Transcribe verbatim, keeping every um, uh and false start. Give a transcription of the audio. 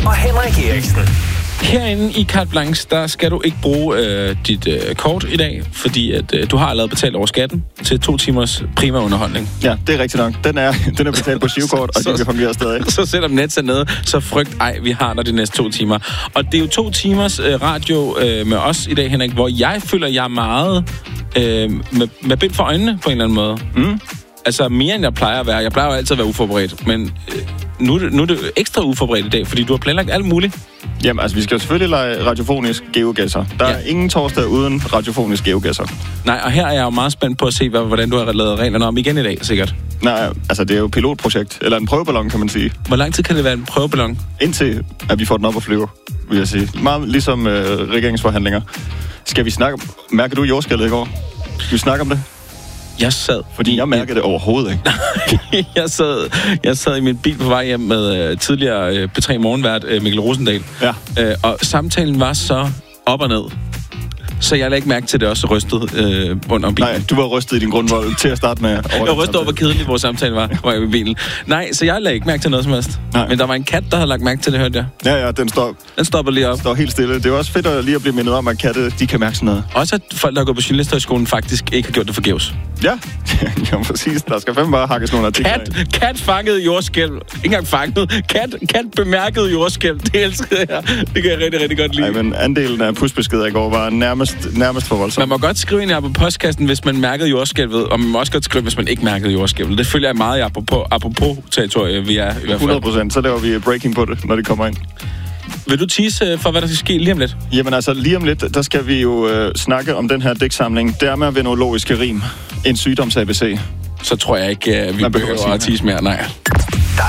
og Henrik Eriksen. Herinde i Carte Blanche, der skal du ikke bruge øh, dit øh, kort i dag, fordi at øh, du har allerede betalt over skatten til to timers primær underholdning. Ja, det er rigtigt nok. Den er, den er betalt på Shivkort, og det kan fungere stadig. Så selvom net er nede, så frygt ej, vi har der de næste to timer. Og det er jo to timers øh, radio øh, med os i dag, Henrik, hvor jeg føler, jeg er meget øh, med, med bind for øjnene på en eller anden måde. Mm. Altså mere end jeg plejer at være. Jeg plejer jo altid at være uforberedt, men øh, nu, er det, nu er det ekstra uforberedt i dag, fordi du har planlagt alt muligt. Jamen, altså, vi skal jo selvfølgelig lege radiofonisk geogasser. Der ja. er ingen torsdag uden radiofonisk geogasser. Nej, og her er jeg jo meget spændt på at se, hvordan du har lavet reglerne om igen i dag, sikkert. Nej, altså, det er jo et pilotprojekt, eller en prøveballon, kan man sige. Hvor lang tid kan det være en prøveballon? Indtil, at vi får den op at flyve, vil jeg sige. Meget ligesom øh, regeringsforhandlinger. Skal vi snakke... Mærker du jordskælvet i går? Skal vi snakke om det? Jeg sad... Fordi jeg mærkede det overhovedet ikke. jeg, sad, jeg sad i min bil på vej hjem med uh, tidligere uh, P tre Morgenvært uh, Mikkel Rosendal. Ja. Uh, og samtalen var så op og ned. Så jeg lagde ikke mærke til det også rystet øh, under bilen. Nej, du var rystet i din grundvold til at starte med. Jeg var rystet over, hvor kedelig vores samtale var, hvor jeg var i bilen. Nej, så jeg lagde ikke mærke til noget som helst. Nej. Men der var en kat, der havde lagt mærke til det, hørte jeg. Ja, ja, den står... Den stopper lige op. Den står helt stille. Det er også fedt at lige at blive mindet om, at katte, de kan mærke sådan noget. Også at folk, der har gået på journalisterhøjskolen, faktisk ikke har gjort det forgæves. Ja, ja, præcis. Der skal fandme bare hakkes nogle artikler. Kat, kat fangede jordskælv. Ikke engang fanget. Kat, kat bemærkede jordskælv. Det elsker jeg. Det kan jeg rigtig, rigtig godt lide. Nej, men andelen af pushbeskeder i går var nærmest, nærmest for voldsomt. Man må godt skrive ind her på postkassen, hvis man mærkede jordskælvet, og man må også godt skrive, hvis man ikke mærkede jordskælvet. Det følger jeg meget apropos, apropos territorie, vi er i hvert fald. hundrede procent, så laver vi breaking på det, når det kommer ind. Vil du tease for, hvad der skal ske lige om lidt? Jamen altså, lige om lidt, der skal vi jo øh, snakke om den her digtsamling. Dermavenologiske rim. En sygdoms-A B C. Så tror jeg ikke, vi man behøver, behøver at tease mere, nej.